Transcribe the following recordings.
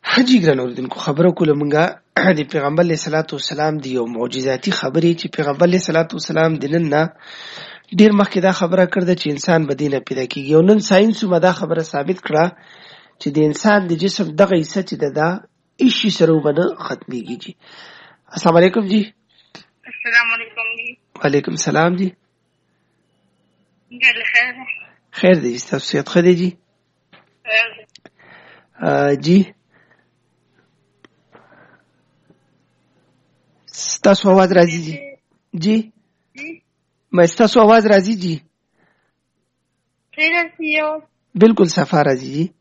حجی ګران اوریدونکو خبرو کوله مونږه د پیغمبر علیه الصلاۃ والسلام دی یو معجزاتي خبرې چې پیغمبر علیه الصلاۃ والسلام د نن نه ډیر مخکې دا خبره کړده چې انسان به دینه پیدا کیږي او نن ساينس هم دا خبره ثابت کړه چې د انسان د جسم دغه حصہ چې دا هیڅ سره وبنه ختميږي. السلام علیکم جی. السلام علیکم جی. وعلیکم السلام جی. خیر دی تاسو صحت ښه دی جی؟ جی ستاسو आवाज راځي جی. جی ما ستاسو आवाज راځي جی. بالکل صفا راځي جی.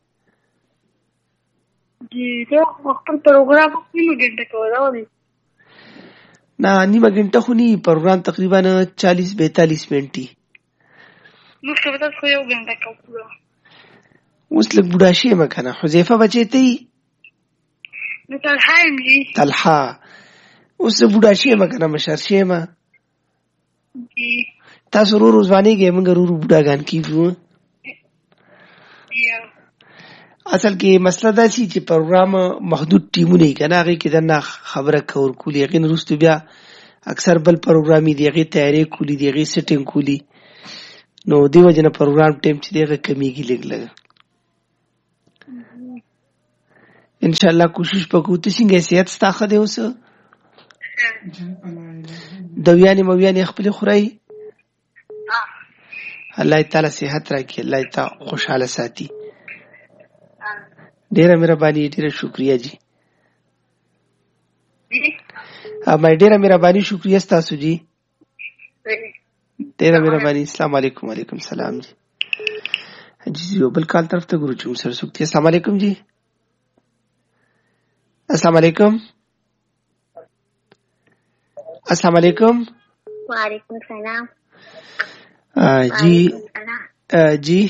جی دا خپل پروګرام نیمه ګنټه کوو نه نیمه ګنټه خو نه پروګرام تقریبا 40-42 منټي نو څه ودا خو یو ګنټه کوو. اوس لږ بوډا شي مکنه حذیفه بچی ته نو طلحه جی. طلحه اوس بوډا شي مکنه مشر شي ما جی تاسو روزانه کې موږ بوډاګان کیږو. اصل کې مسله دا چې پروګرام محدود ټیمونه یې کنه هغه کې دنه خبره کور کولی یقین وروسته بیا اکثر بل پروګرامي دیغه تیاری کولی دیغه سیټینګ کولی نو دیو جن پروګرام ټیم چې دیغه کمیږي لګ ان شاء الله کوشش وکړو ته څنګه صحت ستاخه دی اوس دویانی مویانی خپل خوري الله تعالی صحت راکړي الله تعالی خوشاله ساتي. ډیره مهرباني ډیره شکریا جی. ما ډیره مهرباني شکریا تاسو جی. ډیره مهرباني. السلام علیکم. وعلیکم السلام جی. جی یو بل کال طرف ته ګورو چې سره سوکتی. السلام علیکم جی. السلام علیکم. السلام علیکم. وعلیکم السلام. جی جی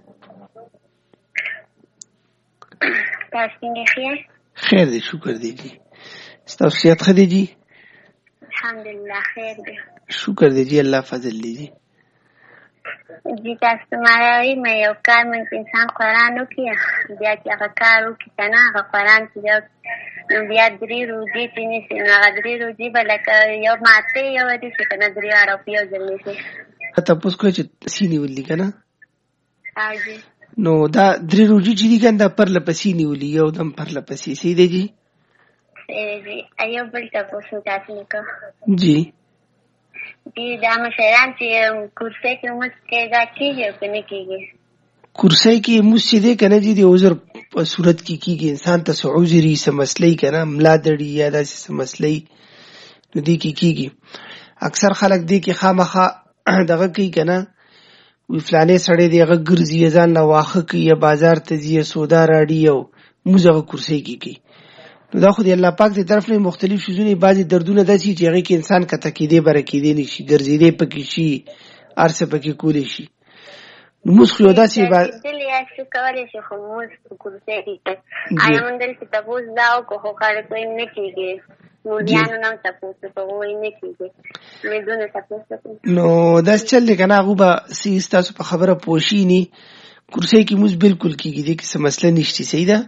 خیر دی شکر دی جی. ستاسو صحت ښه دی جی؟ الحمدلله خیر دی شکر دی جی. الله فضل دی جی. جی تاسو مالوي مې یو کار مې انسان قرآن وکړي بیا چې هغه کار وکړي که نه هغه قرآن چې نو بیا 3 روزې چې نیسي نو هغه 3 روزې به لکه یو ماته یو دېسي که نه 3 واړه په یو ځل نیسي. تپوس کوی چې سی نیولي که نه جی نو دا 3 روزې چې دي که دا پرله پسې نیولي یو دم پرله پسې صحیح دی جی؟ صحیح دی. یو بل تپوس مې تاسو نه کوم جی جی دا مشران چې کرسۍ کې لمونځ کوي دا کېږي او که نه کېږي؟ کرسۍ کې لمونځ چې دی که نه جي د عذر په صورت کې کېږي انسان ته څه عذر وي څه مسله که نه ملا دړي یا داسې څه مسله نو دې کې کېږي. اکثر خلک دې کې خامخا دغه کوي که نه وی فلانې سړی دی هغه ګرځي ځان له واښه کوي یا بازار ته ځي یا سودا راړي او لمونځ هغه کرسۍ کې کوي نو دا خو د الله پاک د طرف نه مختلف شیزونه بعضې دردونه داسې چې هغې کې انسان کته کېدی بره کېدی نه شي ګرځېدی پکې شي هر څه پکې کولی شي. لمونځ خو یو داسې کولی شي خو لمونځ په کرسۍ کې کوي. آیا موږ دلته تپوس دا وکړو خو خلک وایي نه کېږي مولیانو نه هم تپوس وکړو وایي نه کېږي نو دونه تپوس وکړو نو داسې چل دی که نه هغو به ستاسو په خبره پوه شي ني کرسۍ کې لمونځ بالکل کېږي دې کې څه مسله نشته. صحیح ده.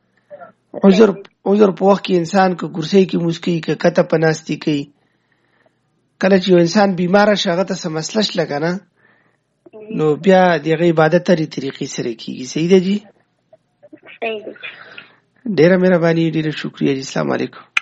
عذر په وخت کې انسان که کرسۍ کې لمونځ کوي که کته په ناستې کوي کله چې یو انسان بیماره شي هغه ته څه مسله شله که نه نو بیا د هغه عبادت هرې طریقې سره کېږي. صحیح ده جی؟ صحیح ده. ډېره مهرباني ډېره شکریه جی. السلام علیکم.